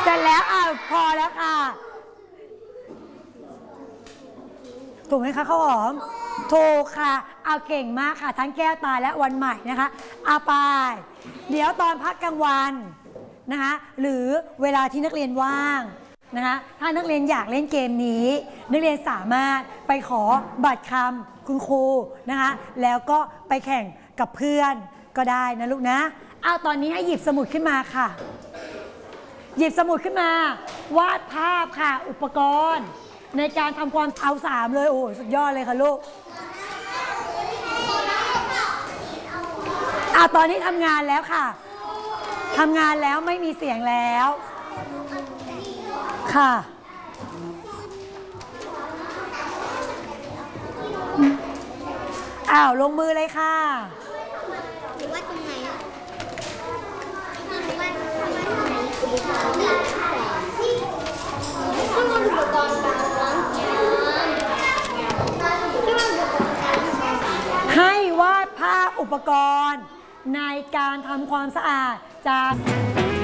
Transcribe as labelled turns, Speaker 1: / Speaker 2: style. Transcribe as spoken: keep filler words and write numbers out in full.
Speaker 1: ร็จแล้วอ่ะพอแล้วค่ะถูกไหมคะข้าวหอมถูกค่ะเอาเก่งมากค่ะทั้งแก้วตาและวันใหม่นะคะเอาไปเดี๋ยวตอนพักกลางวันนะคะหรือเวลาที่นักเรียนว่างนะคะถ้านักเรียนอยากเล่นเกมนี้นักเรียนสามารถไปขอบัตรคำคุณครูนะคะแล้วก็ไปแข่งกับเพื่อนก็ได้นะลูกนะเอาตอนนี้ให้หยิบสมุดขึ้นมาค่ะหยิบสมุดขึ้นมาวาดภาพค่ะอุปกรณ์ในการทำความเอาสามเลยโอ้สุดยอดเลยค่ะลูกอ่ะตอนนี้ทำงานแล้วค่ะทำงานแล้วไม่มีเสียงแล้วค่ะอ้าวลงมือเลยค่ะ
Speaker 2: หรือว่าตรงไหน
Speaker 1: ให้วาดภาพอุปกรณ์ในการทำความสะอาดจาก